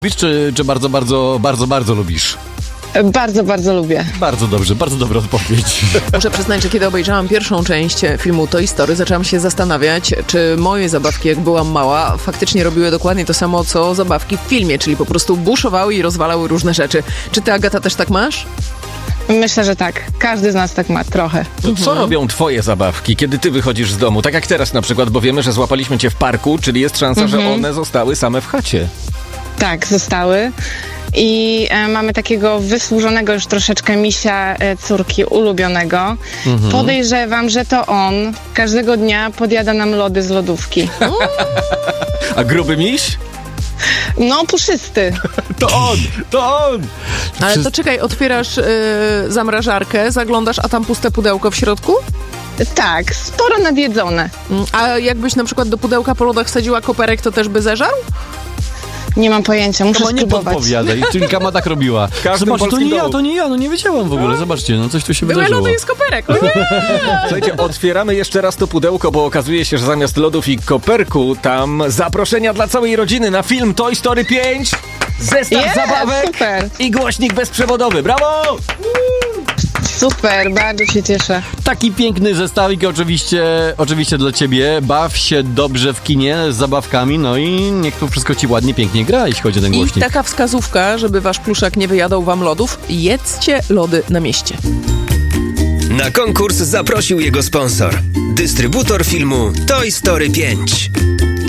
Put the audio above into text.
Lubisz, czy bardzo lubisz? Bardzo, bardzo lubię. Bardzo dobrze, bardzo dobra odpowiedź. Muszę przyznać, że kiedy obejrzałam pierwszą część filmu Toy Story, zaczęłam się zastanawiać, czy moje zabawki, jak byłam mała, faktycznie robiły dokładnie to samo, co zabawki w filmie, czyli po prostu buszowały i rozwalały różne rzeczy. Czy ty, Agata, też tak masz? Myślę, że tak. Każdy z nas tak ma trochę. To co robią twoje zabawki, kiedy ty wychodzisz z domu? Tak jak teraz na przykład, bo wiemy, że złapaliśmy cię w parku, czyli jest szansa, że one zostały same w chacie. Tak, zostały. I mamy takiego wysłużonego już troszeczkę misia córki ulubionego. Podejrzewam, że to on każdego dnia podjada nam lody z lodówki. A gruby miś? No, puszysty. To on! Ale to czekaj, otwierasz zamrażarkę, zaglądasz, a tam puste pudełko w środku? Tak, sporo nadjedzone. A jakbyś na przykład do pudełka po lodach wsadziła koperek, to też by zeżarł? Nie mam pojęcia, muszę Nie spróbować. podpowiadaj, tylko Kama tak robiła. Zobacz, to nie ja, no nie wiedziałam w ogóle. Zobaczcie, no coś tu się Były wydarzyło. lody, jest koperek. Słuchajcie, otwieramy jeszcze raz to pudełko, bo okazuje się, że zamiast lodów i koperku tam zaproszenia dla całej rodziny na film Toy Story 5, zestaw zabawek super. i głośnik bezprzewodowy. Brawo! Super, bardzo się cieszę. Taki piękny zestawik oczywiście dla ciebie. Baw się dobrze w kinie z zabawkami, no i niech tu wszystko ci ładnie, pięknie gra, jeśli chodzi o ten I głośnik. taka wskazówka, żeby wasz pluszak nie wyjadał wam lodów, jedzcie lody na mieście. Na konkurs zaprosił jego sponsor. Dystrybutor filmu Toy Story 5.